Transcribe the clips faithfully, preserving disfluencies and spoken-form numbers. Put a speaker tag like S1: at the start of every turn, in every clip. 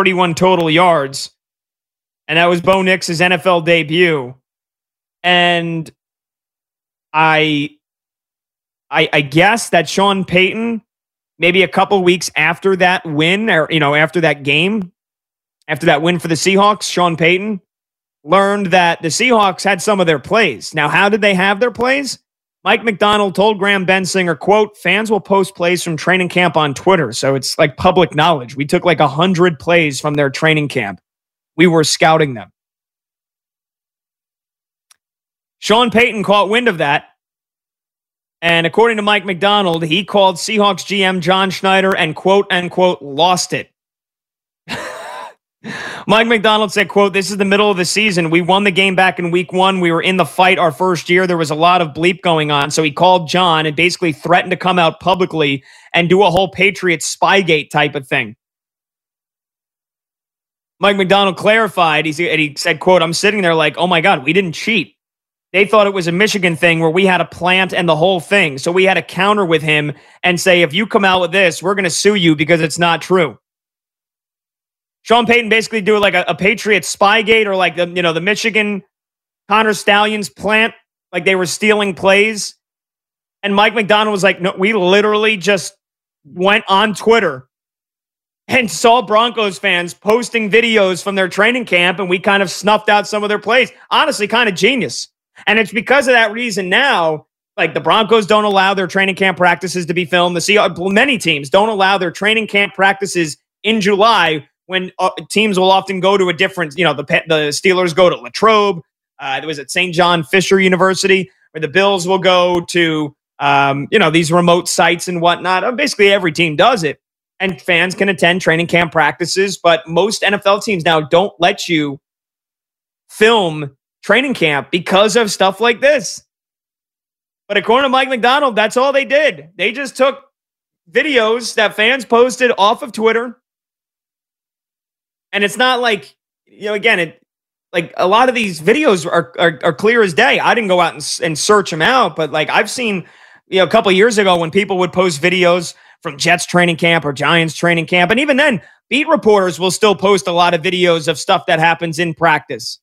S1: thirty-one total yards. And that was Bo Nix's N F L debut. And I, I, I guess that Sean Payton, maybe a couple weeks after that win, or, you know, after that game, after that win for the Seahawks, Sean Payton learned that the Seahawks had some of their plays. Now, how did they have their plays? Mike Macdonald told Graham Bensinger, quote, fans will post plays from training camp on Twitter. So it's like public knowledge. We took like a hundred plays from their training camp. We were scouting them. Sean Payton caught wind of that. And according to Mike Macdonald, he called Seahawks G M John Schneider and quote, unquote, lost it. Mike Macdonald said, quote, this is the middle of the season. We won the game back in week one. We were in the fight our first year. There was a lot of bleep going on. So he called John and basically threatened to come out publicly and do a whole Patriots Spygate type of thing. Mike Macdonald clarified, he said, he said, quote, I'm sitting there like, oh my God, we didn't cheat. They thought it was a Michigan thing where we had a plant and the whole thing. So we had to counter with him and say, if you come out with this, we're going to sue you because it's not true. Sean Payton basically do like a, a Patriots Spygate, or like the, you know, the Michigan Connor Stallions plant, like they were stealing plays. And Mike Macdonald was like, no, we literally just went on Twitter and saw Broncos fans posting videos from their training camp, and we kind of snuffed out some of their plays. Honestly, kind of genius. And it's because of that reason now, like the Broncos don't allow their training camp practices to be filmed. The Seahawks, many teams don't allow their training camp practices in July, when uh, teams will often go to a different, you know, the the Steelers go to Latrobe. Uh, there was at Saint John Fisher University, where the Bills will go to, um, you know, these remote sites and whatnot. Uh, basically, every team does it. And fans can attend training camp practices, but most N F L teams now don't let you film training camp because of stuff like this. But according to Mike Macdonald, that's all they did. They just took videos that fans posted off of Twitter. And it's not like, you know, again, it like a lot of these videos are are, are clear as day. I didn't go out and, and search them out, but like I've seen, you know, a couple of years ago when people would post videos from Jets training camp or Giants training camp. And even then, beat reporters will still post a lot of videos of stuff that happens in practice.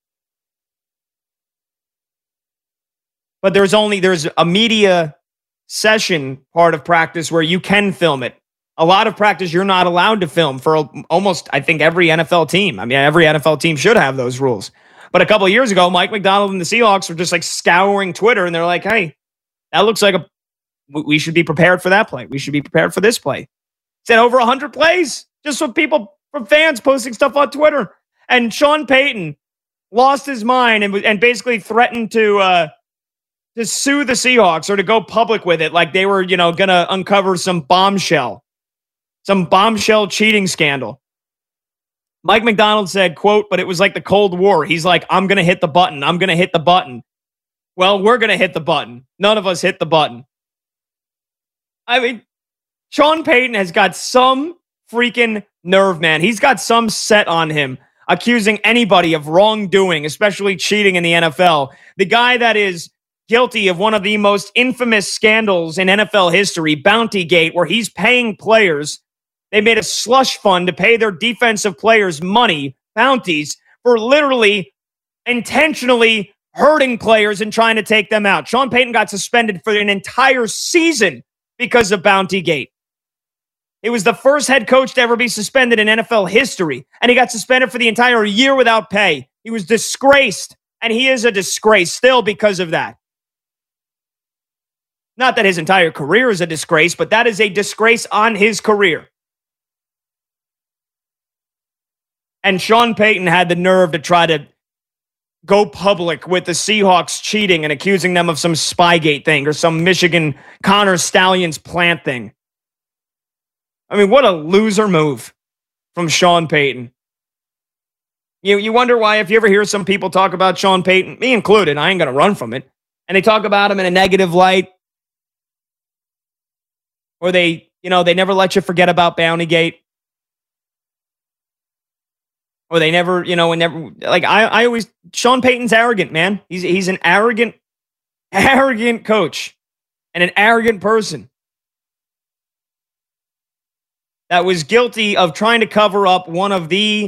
S1: But there's only, there's a media session part of practice where you can film it. A lot of practice you're not allowed to film for almost, I think, every N F L team. I mean, every N F L team should have those rules. But a couple of years ago, Mike Macdonald and the Seahawks were just like scouring Twitter, and they're like, hey, that looks like a, we should be prepared for that play. We should be prepared for this play. Said over one hundred plays just from people, from fans posting stuff on Twitter. And Sean Payton lost his mind and, and basically threatened to, uh, to sue the Seahawks or to go public with it, like they were, you know, going to uncover some bombshell. Some bombshell cheating scandal. Mike Macdonald said, quote, but it was like the Cold War. He's like, I'm going to hit the button. I'm going to hit the button. Well, we're going to hit the button. None of us hit the button. I mean, Sean Payton has got some freaking nerve, man. He's got some set on him, accusing anybody of wrongdoing, especially cheating in the N F L. The guy that is guilty of one of the most infamous scandals in N F L history, Bountygate, where he's paying players. They made a slush fund to pay their defensive players money, bounties, for literally intentionally hurting players and trying to take them out. Sean Payton got suspended for an entire season because of Bountygate. He was the first head coach to ever be suspended in N F L history, and he got suspended for the entire year without pay. He was disgraced, and he is a disgrace still because of that. Not that his entire career is a disgrace, but that is a disgrace on his career. And Sean Payton had the nerve to try to go public with the Seahawks cheating and accusing them of some Spygate thing or some Michigan Connor Stallions plant thing. I mean, what a loser move from Sean Payton. You, you wonder why, if you ever hear some people talk about Sean Payton, me included, I ain't going to run from it, and they talk about him in a negative light, or they, you know, they never let you forget about Bountygate. Or they never, you know, and never, like, I, I always, Sean Payton's arrogant, man. He's, he's an arrogant, arrogant coach and an arrogant person that was guilty of trying to cover up one of the